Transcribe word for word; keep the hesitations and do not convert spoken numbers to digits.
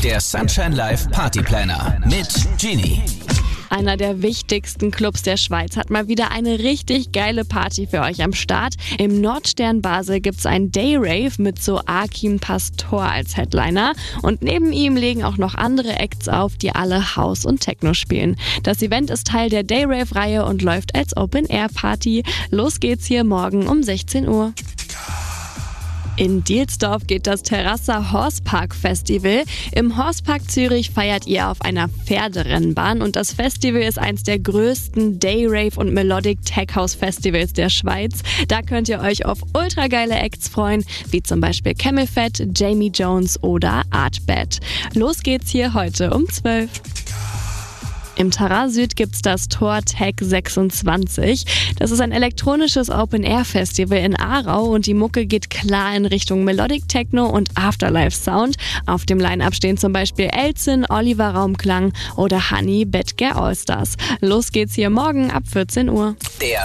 Der Sunshine Live Party Planner mit Genie. Einer der wichtigsten Clubs der Schweiz hat mal wieder eine richtig geile Party für euch am Start. Im Nordstern Basel gibt's ein Day-Rave mit so Akin Pastor als Headliner. Und neben ihm legen auch noch andere Acts auf, die alle House und Techno spielen. Das Event ist Teil der Day-Rave-Reihe und läuft als Open-Air-Party. Los geht's hier morgen um sechzehn Uhr. In Dielsdorf geht das Terrassa Horsepark Festival. Im Horsepark Zürich feiert ihr auf einer Pferderennbahn und das Festival ist eins der größten Day-Rave- und Melodic Tech House Festivals der Schweiz. Da könnt ihr euch auf ultra geile Acts freuen, wie zum Beispiel Camelphat, Jamie Jones oder Artbat. Los geht's hier heute um zwölf. Im Tara Süd gibt's das Tor Tech sechsundzwanzig. Das ist ein elektronisches Open-Air-Festival in Aarau und die Mucke geht klar in Richtung Melodic Techno und Afterlife-Sound. Auf dem Line-Up stehen zum Beispiel Elzin, Oliver Raumklang oder Honey Bedger Allstars. Los geht's hier morgen ab vierzehn Uhr. Der